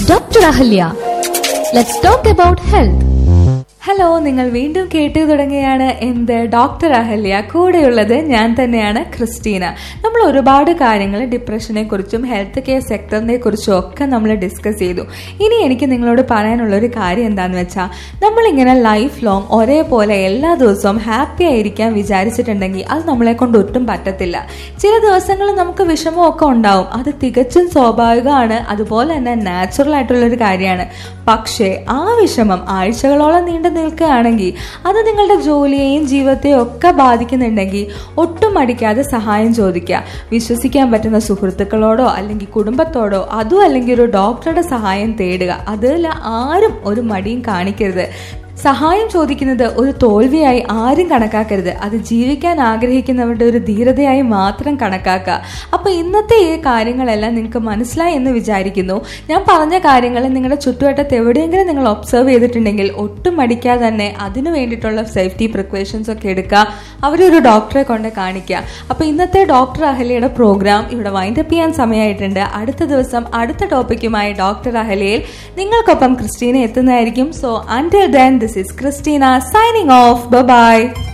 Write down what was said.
Dr. Ahalya. Let's talk about health. Hello, നിങ്ങൾ വീണ്ടും കേട്ടു തുടങ്ങിയാണ് എന്ത് ഡോക്ടർ അഹല്യ. കൂടെയുള്ളത് ഞാൻ തന്നെയാണ് ക്രിസ്റ്റീന. നമ്മൾ ഒരുപാട് കാര്യങ്ങൾ ഡിപ്രഷനെ കുറിച്ചും ഹെൽത്ത് കെയർ സെക്ടറിനെ കുറിച്ചും ഒക്കെ നമ്മൾ ഡിസ്കസ് ചെയ്തു. ഇനി എനിക്ക് നിങ്ങളോട് പറയാനുള്ളൊരു കാര്യം എന്താണെന്ന് വെച്ചാൽ, നമ്മളിങ്ങനെ ലൈഫ് ലോങ് ഒരേപോലെ എല്ലാ ദിവസവും ഹാപ്പി ആയിരിക്കാൻ വിചാരിച്ചിട്ടുണ്ടെങ്കിൽ അത് നമ്മളെ കൊണ്ട് ഒട്ടും പറ്റത്തില്ല. ചില ദിവസങ്ങളിൽ നമുക്ക് വിഷമമൊക്കെ ഉണ്ടാവും, അത് തികച്ചും സ്വാഭാവികമാണ്, അതുപോലെ തന്നെ നാച്ചുറൽ ആയിട്ടുള്ളൊരു കാര്യമാണ്. പക്ഷേ ആ വിഷമം ആഴ്ചകളോളം നീണ്ടു നിൽക്കുകയാണെങ്കിൽ, അത് നിങ്ങളുടെ ജോലിയെയും ജീവിതത്തെയും ഒക്കെ ബാധിക്കുന്നുണ്ടെങ്കിൽ ഒട്ടും മടിക്കാതെ സഹായം ചോദിക്കുക. വിശ്വസിക്കാൻ പറ്റുന്ന സുഹൃത്തുക്കളോടോ അല്ലെങ്കിൽ കുടുംബത്തോടോ, അതും അല്ലെങ്കിൽ ഒരു ഡോക്ടറുടെ സഹായം തേടുക. അതിൽ ആരും ഒരു മടിയും കാണിക്കരുത്. സഹായം ചോദിക്കുന്നത് ഒരു തോൽവിയായി ആരും കണക്കാക്കരുത്. അത് ജീവിക്കാൻ ആഗ്രഹിക്കുന്നവരുടെ ഒരു ധീരതയായി മാത്രം കണക്കാക്കുക. അപ്പോൾ ഇന്നത്തെ ഈ കാര്യങ്ങളെല്ലാം നിങ്ങൾക്ക് മനസ്സിലായി എന്ന് വിചാരിക്കുന്നു. ഞാൻ പറഞ്ഞ കാര്യങ്ങൾ നിങ്ങളുടെ ചുറ്റുവട്ടത്ത് എവിടെയെങ്കിലും നിങ്ങൾ ഒബ്സർവ് ചെയ്തിട്ടുണ്ടെങ്കിൽ ഒട്ടും മടിക്കാതെ തന്നെ അതിനു വേണ്ടിയിട്ടുള്ള സേഫ്റ്റി പ്രിക്കോഷൻസ് ഒക്കെ എടുക്കുക. അവരൊരു ഡോക്ടറെ കൊണ്ട് കാണിക്കുക. അപ്പോൾ ഇന്നത്തെ ഡോക്ടർ അഹല്യയുടെ പ്രോഗ്രാം ഇവിടെ വൈൻഡപ്പ് ചെയ്യാൻ സമയമായിട്ടുണ്ട്. അടുത്ത ദിവസം അടുത്ത ടോപ്പിക്കുമായി ഡോക്ടർ അഹല്യയിൽ നിങ്ങൾക്കൊപ്പം Christina എത്തുന്നതായിരിക്കും. So until then, this is Christina signing off. Bye bye.